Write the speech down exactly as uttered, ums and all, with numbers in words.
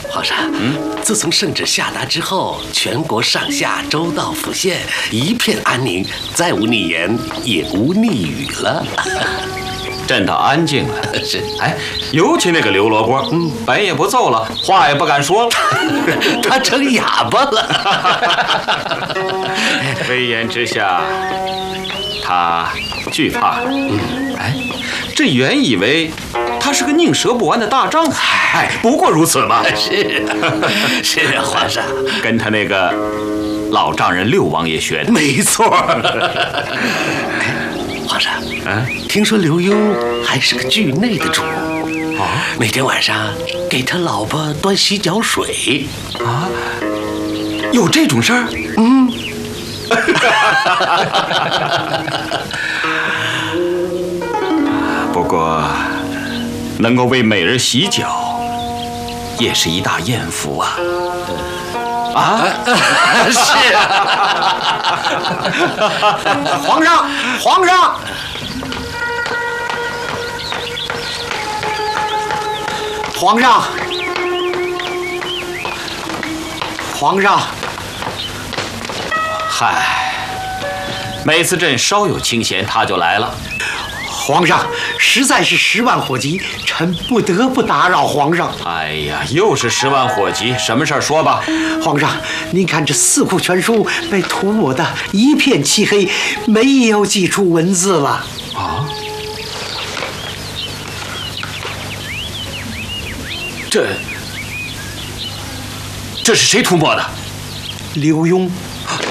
皇上，嗯，自从圣旨下达之后，全国上下、州道府县一片安宁，再无逆言，也无逆语了。 朕倒安静了。 是， 哎，尤其那个刘罗锅，嗯，本也不奏了，话也不敢说了， 他成哑巴了。 威严之下，他惧怕。嗯，哎，朕原以为他是个宁折不弯的大丈夫，哎，不过如此嘛。 是是啊，皇上， 跟他那个老丈人六王爷学的。 没错。皇上，嗯，听说刘墉还是个惧内的主，啊，每天晚上给他老婆端洗脚水， 啊，有这种事儿？ 嗯。 不过，能够为美人洗脚，也是一大艳福啊！啊， 是啊。 皇上，皇上，皇上，皇上。 嗨，每次朕稍有清闲，他就来了。 皇上，实在是十万火急，臣不得不打扰皇上。 哎呀，又是十万火急，什么事儿说吧？ 皇上，您看这四库全书被涂抹的一片漆黑，没有几处文字了。 啊？这这是谁涂抹的？ 刘墉。